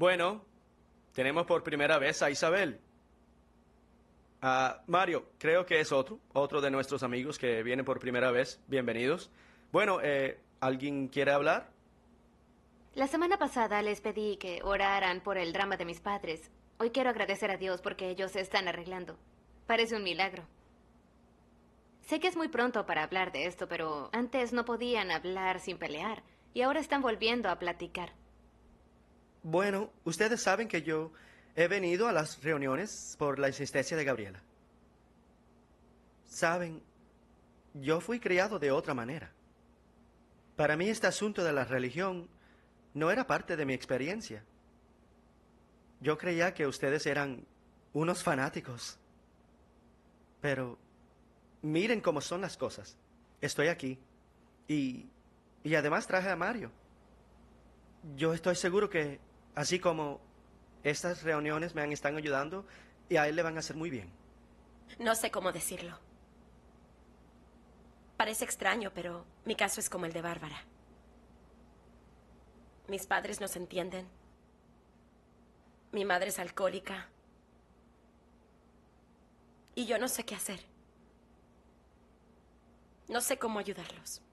Bueno, tenemos por primera vez a Isabel. Mario, creo que es otro de nuestros amigos que viene por primera vez. Bienvenidos. Bueno, ¿alguien quiere hablar? La semana pasada les pedí que oraran por el drama de mis padres. Hoy quiero agradecer a Dios porque ellos se están arreglando. Parece un milagro. Sé que es muy pronto para hablar de esto, pero antes no podían hablar sin pelear y ahora están volviendo a platicar. Bueno, ustedes saben que yo he venido a las reuniones por la insistencia de Gabriela. Saben, yo fui criado de otra manera. Para mí este asunto de la religión no era parte de mi experiencia. Yo creía que ustedes eran unos fanáticos. Pero miren cómo son las cosas. Estoy aquí. Y, y además traje a Mario. Yo estoy seguro que, así como estas reuniones están ayudando, y a él le van a hacer muy bien. No sé cómo decirlo. Parece extraño, pero mi caso es como el de Bárbara. Mis padres no se entienden. Mi madre es alcohólica. Y yo no sé qué hacer. No sé cómo ayudarlos.